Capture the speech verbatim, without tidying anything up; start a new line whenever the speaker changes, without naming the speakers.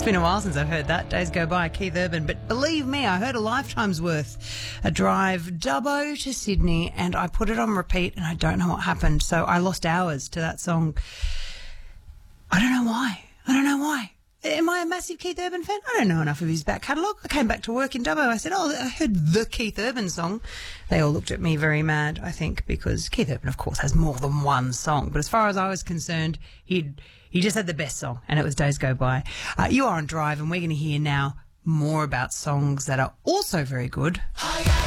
It's been a while since I've heard that. Days Go By, Keith Urban. But believe me, I heard a lifetime's worth. A drive Dubbo to Sydney, and I put it on repeat, and I don't know what happened. So I lost hours to that song. I don't know why. I don't know why. Am I a massive Keith Urban fan? I don't know enough of his back catalogue. I came back to work in Dubbo. I said, oh, I heard the Keith Urban song. They all looked at me very mad, I think, because Keith Urban, of course, has more than one song. But as far as I was concerned, he'd he just had the best song, and it was Days Go By. Uh, you are on Drive, and we're going to hear now more about songs that are also very good.